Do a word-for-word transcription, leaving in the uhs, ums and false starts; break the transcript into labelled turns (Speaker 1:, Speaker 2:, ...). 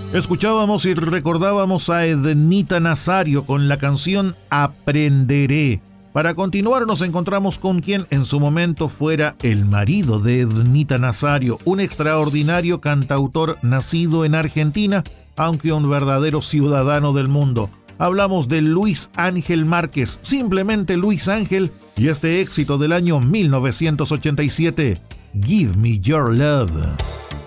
Speaker 1: Escuchábamos y recordábamos a Ednita Nazario con la canción Aprenderé. Para continuar nos encontramos con quien en su momento fuera el marido de Ednita Nazario, un extraordinario cantautor nacido en Argentina, aunque un verdadero ciudadano del mundo. Hablamos de Luis Ángel Márquez, simplemente Luis Ángel, y este éxito del año mil novecientos ochenta y siete, Give Me Your Love.